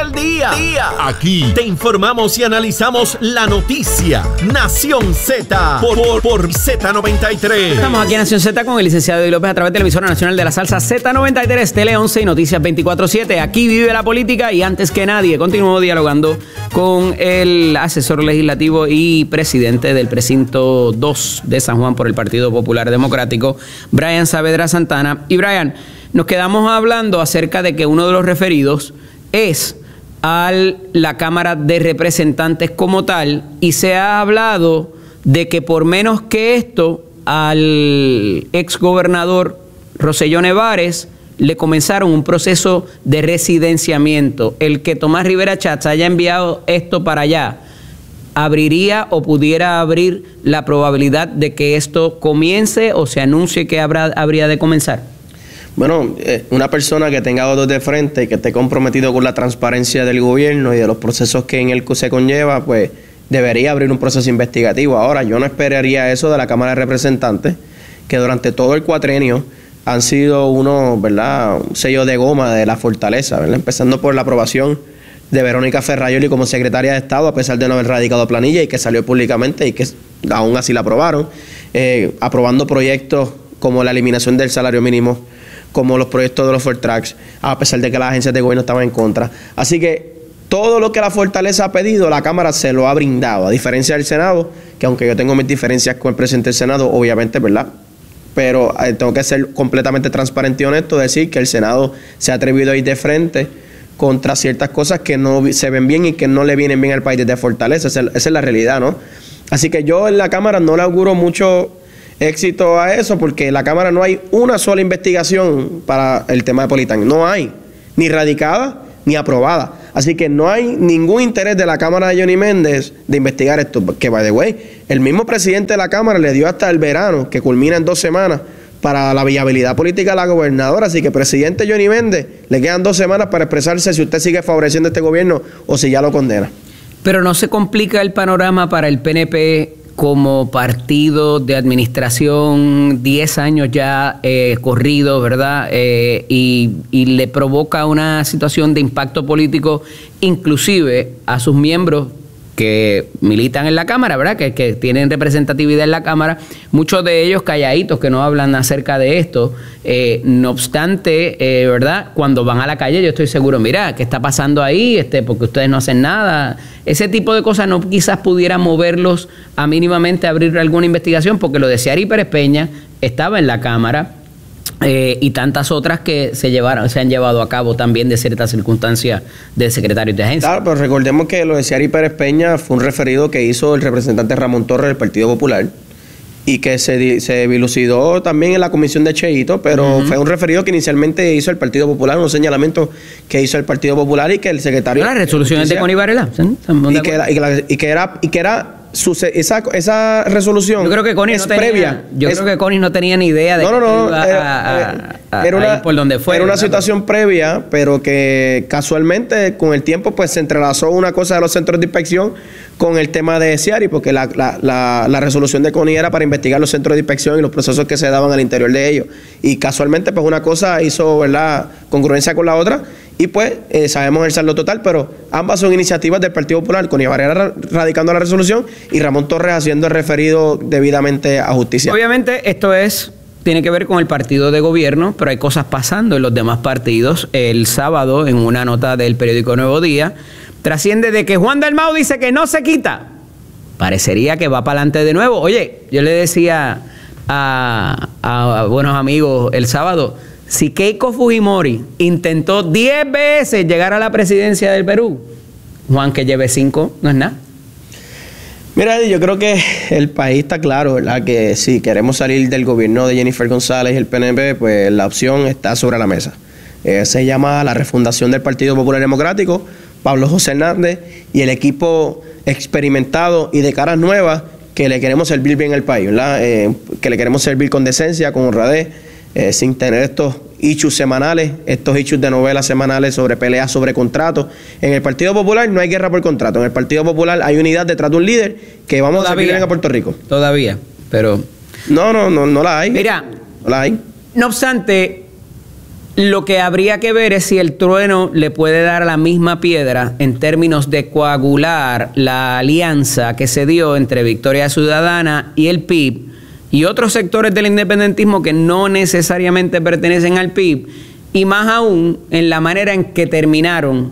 al día. Aquí te informamos y analizamos la noticia. Nación Z por Z93. Estamos aquí en Nación Z con el licenciado Eddie López a través de la emisora nacional de la salsa Z93, Tele 11 y Noticias 24/7. Aquí vive la política y antes que nadie continuamos dialogando con el asesor legislativo y presidente del precinto 2 de San Juan por el Partido Popular Democrático, Brian Saavedra Santana. Y Brian, nos quedamos hablando acerca de que uno de los referidos es a la Cámara de Representantes como tal, y se ha hablado de que por menos que esto al exgobernador Rosselló Nevares le comenzaron un proceso de residenciamiento. El que Tomás Rivera Schatz haya enviado esto para allá, ¿abriría o pudiera abrir la probabilidad de que esto comience o se anuncie que habría de comenzar? Bueno, una persona que tenga votos de frente y que esté comprometido con la transparencia del gobierno y de los procesos que en él se conlleva, pues debería abrir un proceso investigativo. Ahora, yo no esperaría eso de la Cámara de Representantes, que durante todo el cuatrenio han sido un sello de goma de la fortaleza, ¿verdad? Empezando por la aprobación de Verónica Ferrayoli como secretaria de Estado, a pesar de no haber radicado planilla y que salió públicamente y que aún así la aprobaron, aprobando proyectos como la eliminación del salario mínimo, como los proyectos de los Ford Tracks, a pesar de que las agencias de gobierno estaban en contra. Así que todo lo que la fortaleza ha pedido, la Cámara se lo ha brindado, a diferencia del Senado, que aunque yo tengo mis diferencias con el presidente del Senado, obviamente, ¿verdad?, pero tengo que ser completamente transparente y honesto, decir que el Senado se ha atrevido a ir de frente contra ciertas cosas que no se ven bien y que no le vienen bien al país desde Fortaleza. Esa es la realidad, ¿no? Así que yo en la Cámara no le auguro mucho éxito a eso, porque en la Cámara no hay una sola investigación para el tema de Politán. No hay, ni radicada ni aprobada. Así que no hay ningún interés de la Cámara de Johnny Méndez de investigar esto. Que, by the way, el mismo presidente de la Cámara le dio hasta el verano, que culmina en 2 semanas, para la viabilidad política de la gobernadora. Así que, presidente Johnny Méndez, le quedan 2 semanas para expresarse si usted sigue favoreciendo este gobierno o si ya lo condena. Pero no se complica el panorama para el PNP como partido de administración, 10 años ya corrido, ¿verdad? Y le provoca una situación de impacto político, inclusive a sus miembros que militan en la Cámara, ¿verdad? Que tienen representatividad en la Cámara, muchos de ellos calladitos, que no hablan acerca de esto. No obstante, ¿verdad?, cuando van a la calle, yo estoy seguro, mira, ¿qué está pasando ahí? Porque ustedes no hacen nada. Ese tipo de cosas no quizás pudiera moverlos a mínimamente abrir alguna investigación, porque lo de Ciary Pérez Peña estaba en la Cámara, y tantas otras que se han llevado a cabo también de ciertas circunstancias de secretarios de agencia. Claro, pero recordemos que lo de Ciary Pérez Peña fue un referido que hizo el representante Ramón Torres del Partido Popular y que se dilucidó también en la comisión de Cheito, pero fue un referido que inicialmente hizo el Partido Popular, un señalamiento que hizo el Partido Popular y que el secretario... Las resoluciones de Connie Varela. Y que era esa resolución. Yo creo que Connie no tenía ni idea de ir por donde fue. Era una situación previa, pero que casualmente con el tiempo pues se entrelazó una cosa de los centros de inspección con el tema de Ciary, porque la resolución de Connie era para investigar los centros de inspección y los procesos que se daban al interior de ellos. Y casualmente pues una cosa hizo, ¿verdad?, congruencia con la otra. Y pues sabemos el saldo total, pero ambas son iniciativas del Partido Popular, Connie Varela radicando la resolución y Ramón Torres haciendo el referido debidamente a justicia. Obviamente esto tiene que ver con el partido de gobierno, pero hay cosas pasando en los demás partidos. El sábado, en una nota del periódico Nuevo Día, trasciende de que Juan Dalmau dice que no se quita. Parecería que va para adelante de nuevo. Oye, yo le decía a buenos amigos el sábado, si Keiko Fujimori intentó 10 veces llegar a la presidencia del Perú, Juan, que lleve 5, no es nada. Mira, yo creo que el país está claro, ¿verdad?, que si queremos salir del gobierno de Jennifer González y el PNP, pues la opción está sobre la mesa. Se llama la refundación del Partido Popular Democrático, Pablo José Hernández y el equipo experimentado y de caras nuevas que le queremos servir bien al país, ¿verdad? Que le queremos servir con decencia, con honradez, sin tener estos issues semanales, estos issues de novelas semanales sobre peleas sobre contratos. En el Partido Popular no hay guerra por contrato. En el Partido Popular hay unidad detrás de un líder que vamos a servir bien a Puerto Rico. Todavía, pero... No la hay. Mira, no la hay. No obstante, Lo que habría que ver es si el trueno le puede dar la misma piedra en términos de coagular la alianza que se dio entre Victoria Ciudadana y el PIB y otros sectores del independentismo que no necesariamente pertenecen al PIB, y más aún en la manera en que terminaron,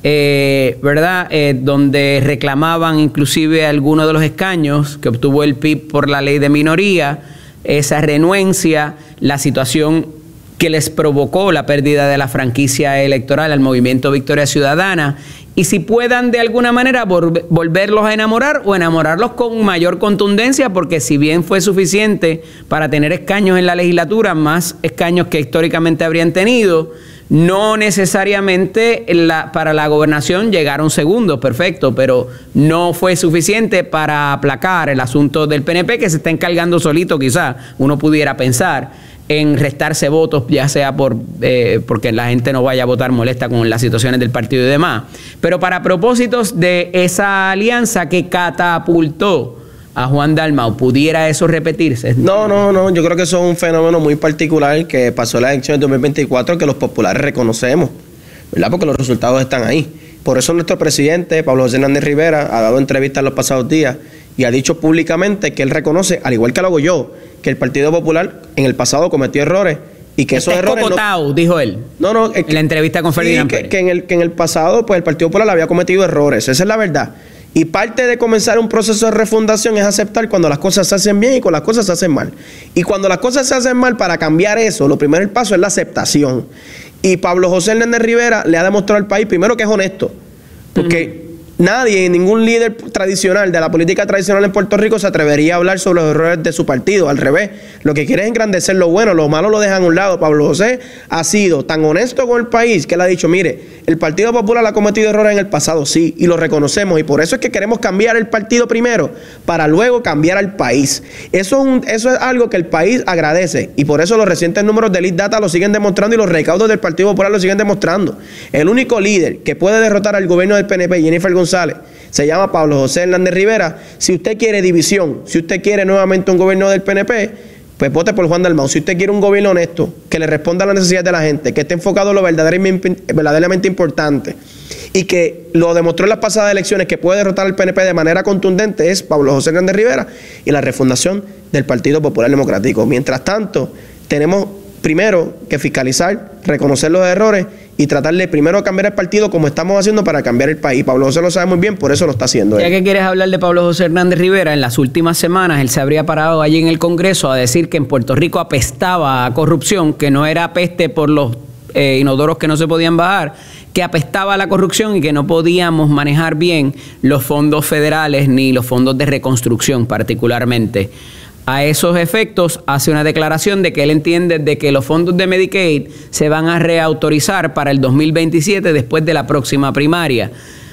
¿verdad? Donde reclamaban inclusive algunos de los escaños que obtuvo el PIB por la ley de minoría, esa renuencia, la situación que les provocó la pérdida de la franquicia electoral al movimiento Victoria Ciudadana, y si puedan de alguna manera volverlos a enamorar o enamorarlos con mayor contundencia, porque si bien fue suficiente para tener escaños en la legislatura, más escaños que históricamente habrían tenido, no necesariamente para la gobernación llegaron segundos, perfecto, pero no fue suficiente para aplacar el asunto del PNP, que se está encargando solito, quizás uno pudiera pensar en restarse votos, ya sea porque la gente no vaya a votar molesta con las situaciones del partido y demás. Pero para propósitos de esa alianza que catapultó a Juan Dalmau, ¿pudiera eso repetirse? No, yo creo que eso es un fenómeno muy particular que pasó en la elección de 2024, que los populares reconocemos, ¿verdad? Porque los resultados están ahí. Por eso nuestro presidente, Pablo José Hernández Rivera, ha dado entrevistas en los pasados días y ha dicho públicamente que él reconoce, al igual que lo hago yo, que el Partido Popular en el pasado cometió errores y que esos errores no, dijo él. En la entrevista con Ferdinand Pérez. Que en el pasado, pues el Partido Popular había cometido errores. Esa es la verdad. Y parte de comenzar un proceso de refundación es aceptar cuando las cosas se hacen bien y cuando las cosas se hacen mal. Y cuando las cosas se hacen mal, para cambiar eso, lo primero, el paso es la aceptación. Y Pablo José Hernández Rivera le ha demostrado al país, primero, que es honesto. Porque nadie, ningún líder tradicional de la política tradicional en Puerto Rico se atrevería a hablar sobre los errores de su partido. Al revés, lo que quiere es engrandecer lo bueno, lo malo lo dejan a un lado. Pablo José ha sido tan honesto con el país que él ha dicho, mire, el Partido Popular ha cometido errores en el pasado, sí, y lo reconocemos, y por eso es que queremos cambiar el partido primero, para luego cambiar al país. Eso es algo que el país agradece, y por eso los recientes números de Lead Data lo siguen demostrando y los recaudos del Partido Popular lo siguen demostrando. El único líder que puede derrotar al gobierno del PNP, Jennifer González, se llama Pablo José Hernández Rivera. Si usted quiere división, si usted quiere nuevamente un gobierno del PNP, pues vote por Juan Dalmau. Si usted quiere un gobierno honesto, que le responda a las necesidades de la gente, que esté enfocado en lo verdaderamente importante y que lo demostró en las pasadas elecciones que puede derrotar al PNP de manera contundente, es Pablo José Hernández Rivera y la refundación del Partido Popular Democrático. Mientras tanto, tenemos primero que fiscalizar, reconocer los errores y tratar de primero cambiar el partido como estamos haciendo para cambiar el país. Pablo José lo sabe muy bien, por eso lo está haciendo. Ya que quieres hablar de Pablo José Hernández Rivera, en las últimas semanas él se habría parado allí en el Congreso a decir que en Puerto Rico apestaba a corrupción, que no era peste por los inodoros que no se podían bajar, que apestaba a la corrupción y que no podíamos manejar bien los fondos federales ni los fondos de reconstrucción particularmente. A esos efectos hace una declaración de que él entiende de que los fondos de Medicaid se van a reautorizar para el 2027 después de la próxima primaria.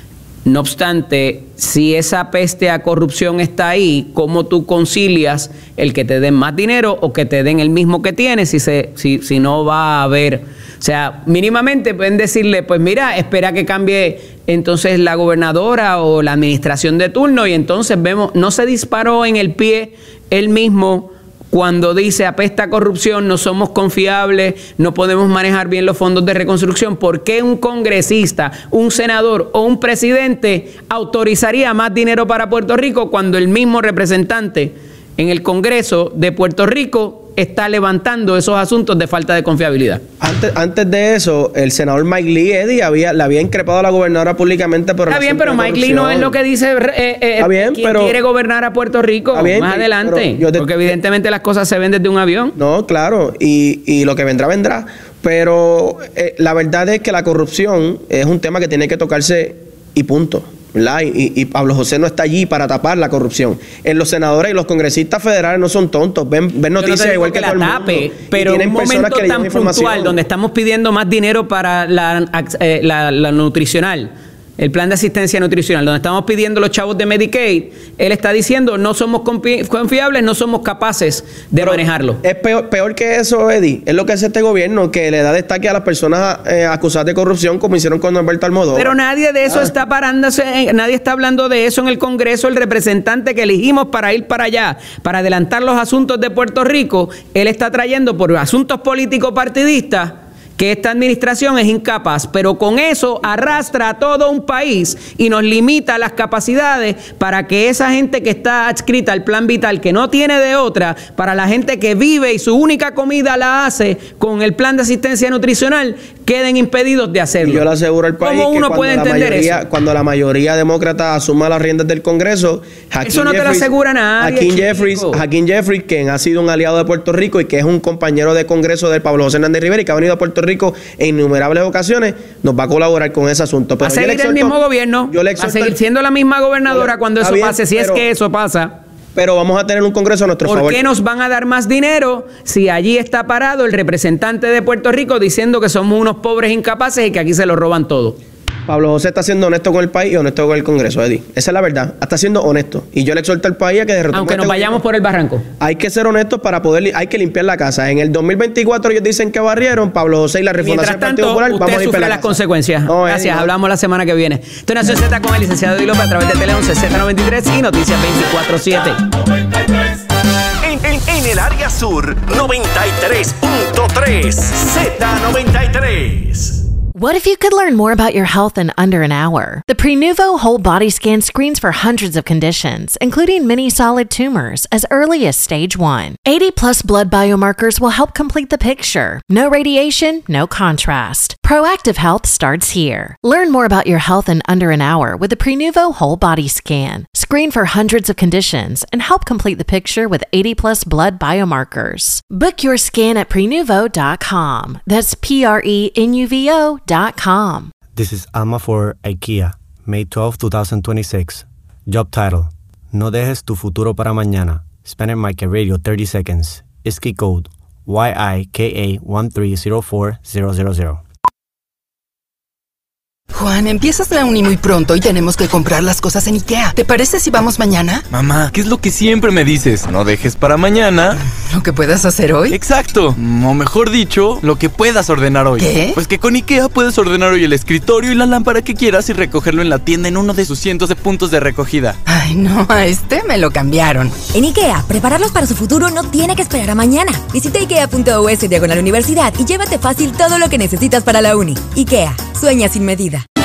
No obstante, si esa peste a corrupción está ahí, ¿cómo tú concilias el que te den más dinero o que te den el mismo que tienes si no va a haber? O sea, mínimamente pueden decirle, pues mira, espera que cambie entonces la gobernadora o la administración de turno, y entonces vemos, no se disparó en el pie él mismo cuando dice apesta corrupción, no somos confiables, no podemos manejar bien los fondos de reconstrucción. ¿Por qué un congresista, un senador o un presidente autorizaría más dinero para Puerto Rico cuando el mismo representante en el Congreso de Puerto Rico está levantando esos asuntos de falta de confiabilidad? Antes de eso, el senador Mike Lee, Eddie, le había increpado a la gobernadora públicamente por Está bien, pero Mike Lee no es lo que dice quien quiere gobernar a Puerto Rico más adelante, porque evidentemente las cosas se ven desde un avión. No, claro, y lo que vendrá, vendrá. Pero la verdad es que la corrupción es un tema que tiene que tocarse y punto, ¿verdad? Y Pablo José no está allí para tapar la corrupción. Los senadores y los congresistas federales no son tontos, ven noticias igual que todo el mundo. Pero en un momento tan puntual donde estamos pidiendo más dinero para la nutricional, el plan de asistencia nutricional, donde estamos pidiendo los chavos de Medicaid, él está diciendo no somos confiables, no somos capaces de manejarlo. Es peor que eso, Eddie. Es lo que hace este gobierno, que le da destaque a las personas acusadas de corrupción, como hicieron con Norberto Almodóvar. Pero nadie de eso está parándose, nadie está hablando de eso en el Congreso. El representante que elegimos para ir para allá, para adelantar los asuntos de Puerto Rico, él está trayendo por asuntos políticos partidistas que esta administración es incapaz, pero con eso arrastra a todo un país y nos limita las capacidades para que esa gente que está adscrita al Plan Vital, que no tiene de otra, para la gente que vive y su única comida la hace con el plan de asistencia nutricional, queden impedidos de hacerlo. Y yo le aseguro al país ¿Cómo uno puede entender eso? Cuando la mayoría demócrata asuma las riendas del Congreso, eso no te lo asegura nadie. Hakeem Jeffries, quien ha sido un aliado de Puerto Rico y que es un compañero de Congreso del Pablo José Hernández Rivera y que ha venido a Puerto Rico en innumerables ocasiones, nos va a colaborar con ese asunto. Pero va a seguir el mismo gobierno, va a seguir siendo la misma gobernadora cuando eso pase, si es que eso pasa. Pero vamos a tener un Congreso a nuestro favor. ¿Por qué nos van a dar más dinero si allí está parado el representante de Puerto Rico diciendo que somos unos pobres incapaces y que aquí se lo roban todo? Pablo José está siendo honesto con el país y honesto con el Congreso, Eddie. Esa es la verdad. Está siendo honesto. Y yo le exhorto al país a que derrotemos. Aunque nos vayamos por el barranco. Hay que ser honestos para poder... Hay que limpiar la casa. En el 2024 ellos dicen que barrieron. Pablo José y la refundación del Partido Popular. Usted sufre las consecuencias. No, gracias. Eddie, Hablamos la semana que viene. Esto es Nación Z con el licenciado Eddie López a través de Tele 11 Z93 y Noticias 24/7. En el área sur, 93.3 Z93. What if you could learn more about your health in under an hour? The Prenuvo Whole Body Scan screens for hundreds of conditions, including many solid tumors, as early as stage 1. 80+ blood biomarkers will help complete the picture. No radiation, no contrast. Proactive health starts here. Learn more about your health in under an hour with the Prenuvo Whole Body Scan. Screen for hundreds of conditions and help complete the picture with 80+ blood biomarkers. Book your scan at Prenuvo.com. That's Prenuvo.com. This is Alma for IKEA, May 12, 2026. Job title: No dejes tu futuro para mañana. Spanish Mike Radio 30 seconds. ISKI code YIKA1304000. Juan, empiezas la uni muy pronto y tenemos que comprar las cosas en IKEA. ¿Te parece si vamos mañana? Mamá, ¿qué es lo que siempre me dices? No dejes para mañana ¿lo que puedas hacer hoy? Exacto, o mejor dicho, lo que puedas ordenar hoy. ¿Qué? Pues que con IKEA puedes ordenar hoy el escritorio y la lámpara que quieras y recogerlo en la tienda en uno de sus cientos de puntos de recogida. Ay, no, a este me lo cambiaron. En IKEA, prepararlos para su futuro no tiene que esperar a mañana. Visita IKEA.us/universidad y llévate fácil todo lo que necesitas para la uni. IKEA, sueña sin medida.